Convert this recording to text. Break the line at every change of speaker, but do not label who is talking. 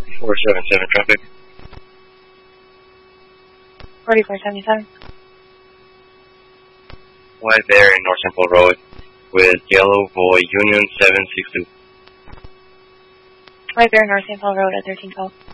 477 traffic.
4477.
White Bear in North St. Paul Road with Yellow Boy Union 762.
White Bear, North St. Paul Road at 1312.